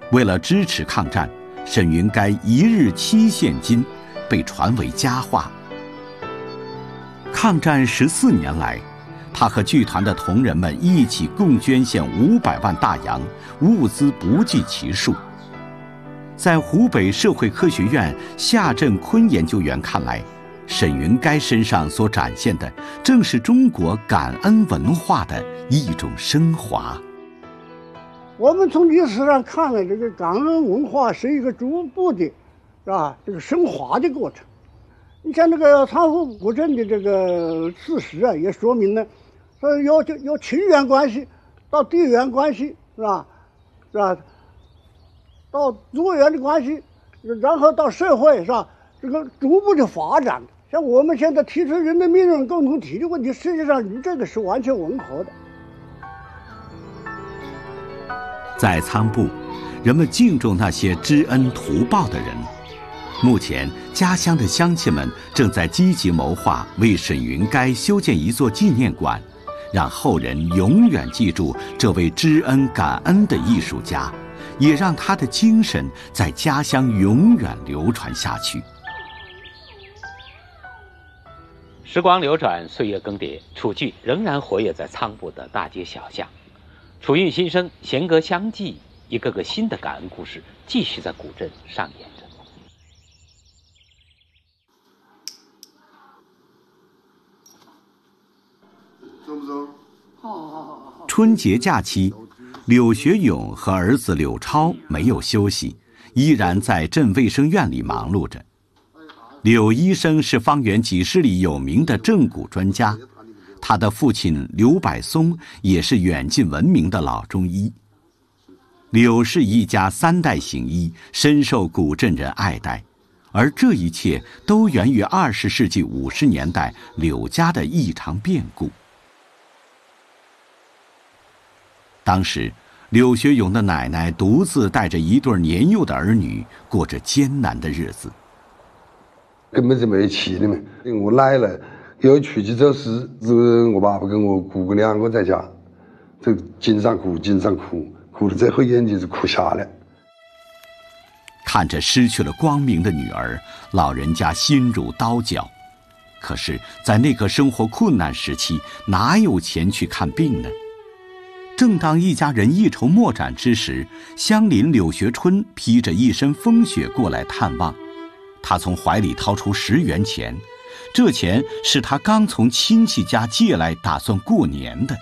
为了支持抗战，沈云该1日7现金，被传为佳话。抗战14年来，他和剧团的同仁们一起共捐献500万大洋，物资不计其数。在湖北社会科学院夏振坤研究员看来，沈云该身上所展现的正是中国感恩文化的一种升华。 我们从历史上看了，这个感恩文化是一个逐步的，是吧？这个升华的过程。你像这个仓湖古镇的这个事实啊，也说明了，说有情缘关系，到地缘关系，是吧？到族源的关系，然后到社会，是吧？这个逐步的发展。像我们现在提出人的命运共同体的问题，实际上与这个是完全吻合的。 在仓部，人们敬重那些知恩图报的人。目前，家乡的乡亲们正在积极谋划为沈云该修建一座纪念馆，让后人永远记住这位知恩感恩的艺术家，也让他的精神在家乡永远流传下去。 时光流转，岁月更迭，楚剧仍然活跃在仓部的大街小巷。楚韵新生，弦歌相继，一个个新的感恩故事继续在古镇上演着。 走不走？ 春节假期，柳学勇和儿子柳超没有休息，依然在镇卫生院里忙碌着。柳医生是方圆几十里有名的正骨专家，他的父亲柳柏松也是远近闻名的老中医。柳氏一家3代行医，深受古镇人爱戴，而这一切都源于20世纪50年代柳家的一场变故。当时，柳学勇的奶奶独自带着一对年幼的儿女，过着艰难的日子。 根本就没气的嘛！我奶奶又出去走失，只有我爸爸跟我姑姑2个在家，这经常哭，哭到最后眼睛是哭瞎了。 看着失去了光明的女儿，老人家心如刀绞。可是，在那个生活困难时期，哪有钱去看病呢？正当一家人一筹莫展之时，乡邻柳学春披着一身风雪过来探望。他从怀里掏出10元钱，这钱是他刚从亲戚家借来打算过年的。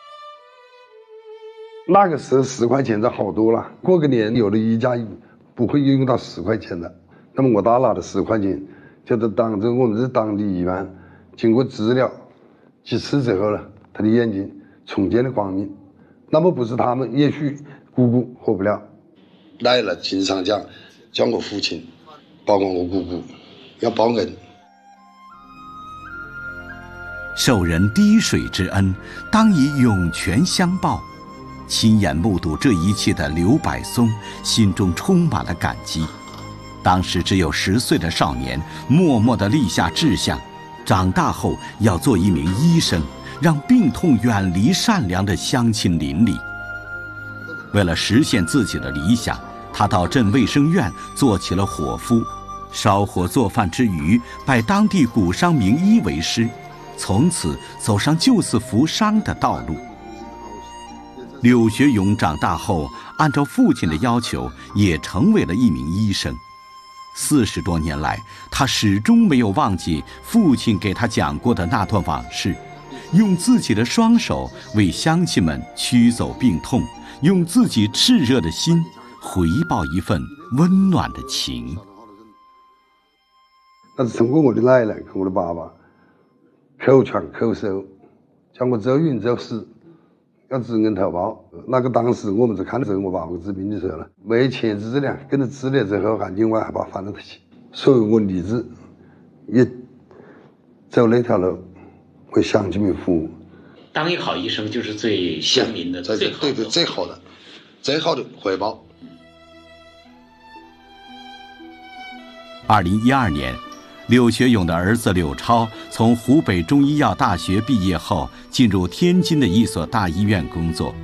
那个时候10块钱就好多了，过个年有的一家不会用到10块钱的。那么我打拿的10块钱，就是当着我们这当地医院经过治疗几次之后呢，他的眼睛重见了光明。那么不是他们，也许姑姑活不了。奶奶经常讲我父亲，包括我姑姑要报恩。 受人滴水之恩，当以涌泉相报。亲眼目睹这一切的柳柏松心中充满了感激。当时只有10岁的少年，默默地立下志向，长大后要做一名医生，让病痛远离善良的乡亲邻里。为了实现自己的理想，他到镇卫生院做起了伙夫，烧火做饭之余，拜当地古商名医为师，从此走上救死扶伤的道路。柳学勇长大后，按照父亲的要求，也成为了一名医生。40多年来，他始终没有忘记父亲给他讲过的那段往事，用自己的双手为乡亲们驱走病痛，用自己炽热的心回报一份温暖的情。 那是通过我的奶奶跟我的爸爸口传口授，讲我走运走死要知恩图报。那个当时我们在看的时候，我爸爸治病的时候呢，没钱治疗，跟着治疗之后还另外还把翻了回去。所以我立志也走那条路，为乡亲们服务。 当一个好医生就是最乡民的最好的， 对最好的回报。 2012年，柳学勇的儿子柳超从湖北中医药大学毕业后，进入天津的一所大医院工作。